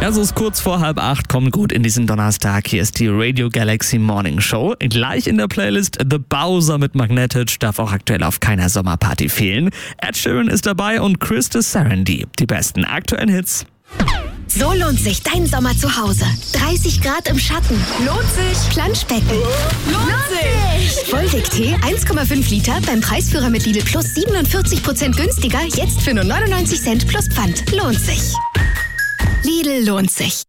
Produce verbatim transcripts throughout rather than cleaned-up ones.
Ja, so ist kurz vor halb acht, kommt gut in diesen Donnerstag. Hier ist die Radio Galaxy Morning Show. Gleich in der Playlist The Bowser mit Magnetic, darf auch aktuell auf keiner Sommerparty fehlen. Ed Sheeran ist dabei und Krista Sarandon. Die besten aktuellen Hits. So lohnt sich dein Sommer zu Hause. dreißig Grad im Schatten. Lohnt sich. Planschbecken. Lohnt sich. Volvic-Tee eins Komma fünf Liter beim Preisführer mit Lidl Plus siebenundvierzig Prozent günstiger. Jetzt für nur neunundneunzig Cent plus Pfand. Lohnt sich. Lidl lohnt sich.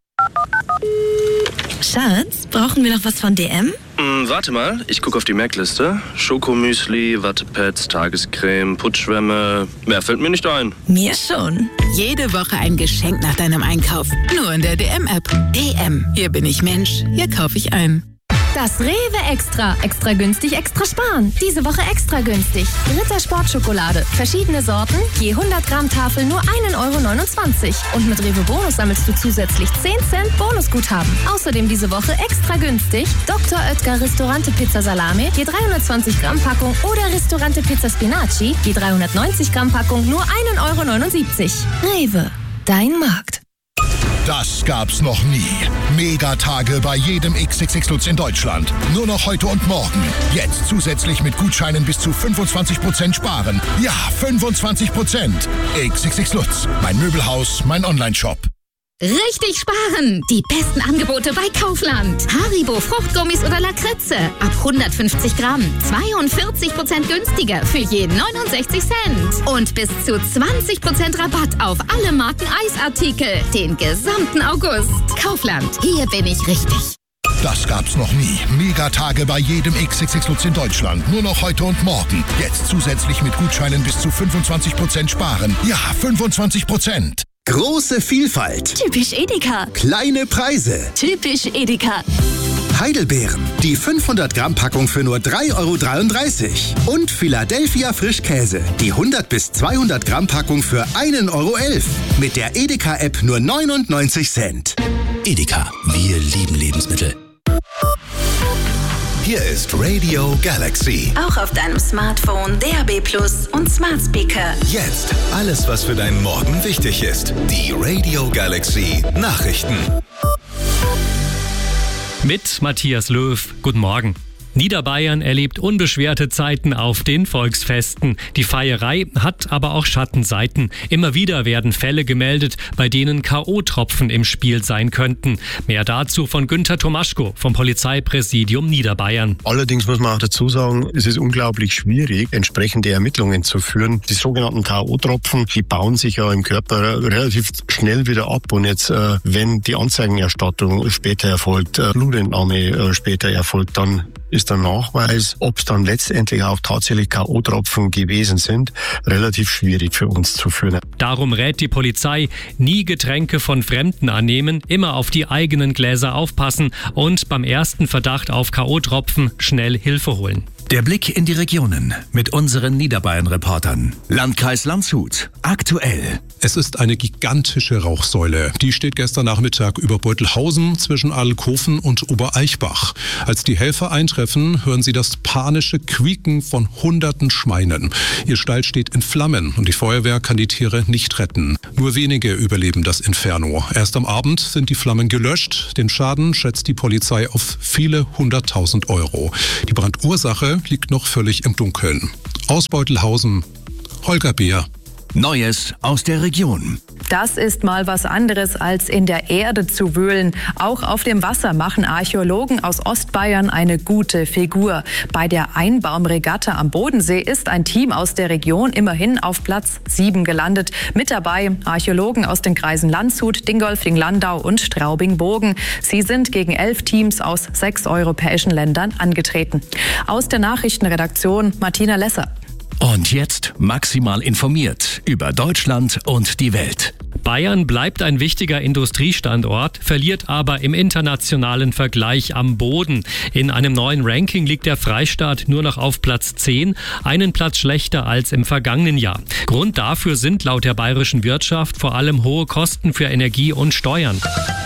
Schatz, brauchen wir noch was von D M? Mm, warte mal, ich gucke auf die Merkliste. Schokomüsli, Wattepads, Tagescreme, Putzschwämme. Mehr fällt mir nicht ein. Mir schon. Jede Woche ein Geschenk nach deinem Einkauf. Nur in der D M-App. D M. Hier bin ich Mensch. Hier kaufe ich ein. Das Rewe Extra. Extra günstig, extra sparen. Diese Woche extra günstig. Ritter Sportschokolade. Verschiedene Sorten. Je hundert Gramm Tafel nur ein Euro neunundzwanzig. Und mit Rewe Bonus sammelst du zusätzlich zehn Cent Bonusguthaben. Außerdem diese Woche extra günstig. Doktor Oetker Ristorante Pizza Salame. Je dreihundertzwanzig Gramm Packung. Oder Ristorante Pizza Spinaci. Je dreihundertneunzig Gramm Packung nur ein Euro neunundsiebzig. Rewe. Dein Markt. Das gab's noch nie. Megatage bei jedem X X X Lutz in Deutschland. Nur noch heute und morgen. Jetzt zusätzlich mit Gutscheinen bis zu fünfundzwanzig Prozent sparen. Ja, fünfundzwanzig Prozent. X X X Lutz. Mein Möbelhaus, mein Onlineshop. Richtig sparen! Die besten Angebote bei Kaufland. Haribo Fruchtgummis oder Lakritze. Ab hundertfünfzig Gramm. zweiundvierzig Prozent günstiger für je neunundsechzig Cent. Und bis zu zwanzig Prozent Rabatt auf alle Marken Eisartikel. Den gesamten August. Kaufland. Hier bin ich richtig. Das gab's noch nie. Megatage bei jedem X X X Lutz in Deutschland. Nur noch heute und morgen. Jetzt zusätzlich mit Gutscheinen bis zu fünfundzwanzig Prozent sparen. Ja, fünfundzwanzig Prozent. Große Vielfalt. Typisch Edeka. Kleine Preise. Typisch Edeka. Heidelbeeren. Die fünfhundert Gramm Packung für nur drei Euro dreiunddreißig. Und Philadelphia Frischkäse. Die hundert bis zweihundert Gramm Packung für ein Euro elf. Mit der Edeka-App nur neunundneunzig Cent. Edeka. Wir lieben Lebensmittel. Hier ist Radio Galaxy. Auch auf deinem Smartphone, D A B Plus und Smart Speaker. Jetzt alles, was für deinen Morgen wichtig ist. Die Radio Galaxy Nachrichten. Mit Matthias Löw. Guten Morgen. Niederbayern erlebt unbeschwerte Zeiten auf den Volksfesten. Die Feierei hat aber auch Schattenseiten. Immer wieder werden Fälle gemeldet, bei denen K O-Tropfen im Spiel sein könnten. Mehr dazu von Günther Tomaschko vom Polizeipräsidium Niederbayern. Allerdings muss man auch dazu sagen, es ist unglaublich schwierig, entsprechende Ermittlungen zu führen. Die sogenannten K O-Tropfen, die bauen sich ja im Körper relativ schnell wieder ab. Und jetzt, äh, wenn die Anzeigenerstattung später erfolgt, äh, Blutentnahme äh, später erfolgt, dann ist der Nachweis, ob es dann letztendlich auch tatsächlich K O-Tropfen gewesen sind, relativ schwierig für uns zu führen. Darum rät die Polizei, nie Getränke von Fremden annehmen, immer auf die eigenen Gläser aufpassen und beim ersten Verdacht auf K O-Tropfen schnell Hilfe holen. Der Blick in die Regionen mit unseren Niederbayern-Reportern. Landkreis Landshut. Aktuell. Es ist eine gigantische Rauchsäule. Die steht gestern Nachmittag über Beutelhausen zwischen Alkofen und Obereichbach. Als die Helfer eintreffen, hören sie das panische Quieken von hunderten Schweinen. Ihr Stall steht in Flammen und die Feuerwehr kann die Tiere nicht retten. Nur wenige überleben das Inferno. Erst am Abend sind die Flammen gelöscht. Den Schaden schätzt die Polizei auf viele hunderttausend Euro. Die Brandursache liegt noch völlig im Dunkeln. Aus Beutelhausen, Holger Beer. Neues aus der Region. Das ist mal was anderes, als in der Erde zu wühlen. Auch auf dem Wasser machen Archäologen aus Ostbayern eine gute Figur. Bei der Einbaumregatta am Bodensee ist ein Team aus der Region immerhin auf Platz sieben gelandet. Mit dabei Archäologen aus den Kreisen Landshut, Dingolfing, Landau und Straubing-Bogen. Sie sind gegen elf Teams aus sechs europäischen Ländern angetreten. Aus der Nachrichtenredaktion Martina Lesser. Und jetzt maximal informiert über Deutschland und die Welt. Bayern bleibt ein wichtiger Industriestandort, verliert aber im internationalen Vergleich am Boden. In einem neuen Ranking liegt der Freistaat nur noch auf Platz zehn, einen Platz schlechter als im vergangenen Jahr. Grund dafür sind laut der bayerischen Wirtschaft vor allem hohe Kosten für Energie und Steuern.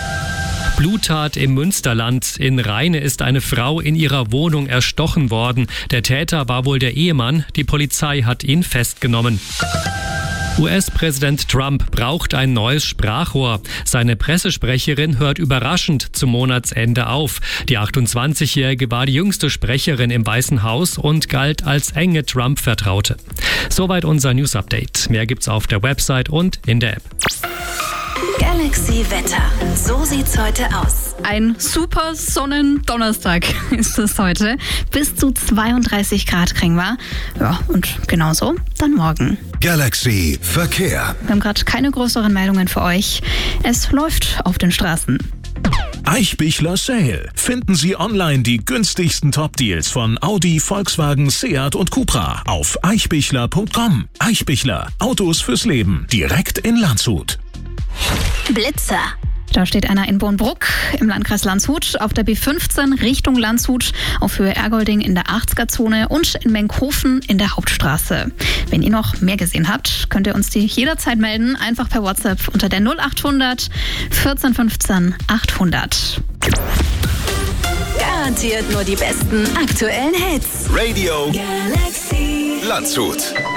Bluttat im Münsterland. In Rheine ist eine Frau in ihrer Wohnung erstochen worden. Der Täter war wohl der Ehemann. Die Polizei hat ihn festgenommen. U S-Präsident Trump braucht ein neues Sprachrohr. Seine Pressesprecherin hört überraschend zum Monatsende auf. Die achtundzwanzigjährige war die jüngste Sprecherin im Weißen Haus und galt als enge Trump-Vertraute. Soweit unser News-Update. Mehr gibt's auf der Website und in der App. Galaxy Wetter. So sieht's heute aus. Ein super Sonnendonnerstag ist es heute. Bis zu zweiunddreißig Grad kriegen wir. Ja, und genauso dann morgen. Galaxy Verkehr. Wir haben gerade keine größeren Meldungen für euch. Es läuft auf den Straßen. Eichbichler Sale. Finden Sie online die günstigsten Top-Deals von Audi, Volkswagen, Seat und Cupra auf eichbichler punkt com. Eichbichler. Autos fürs Leben. Direkt in Landshut. Blitzer. Da steht einer in Bornbruck im Landkreis Landshut auf der B fünfzehn Richtung Landshut auf Höhe Ergolding in der achtziger-Zone und in Menkhofen in der Hauptstraße. Wenn ihr noch mehr gesehen habt, könnt ihr uns die jederzeit melden. Einfach per WhatsApp unter der null achthundert vierzehn fünfzehn achthundert. Garantiert nur die besten aktuellen Hits. Radio Galaxy Landshut.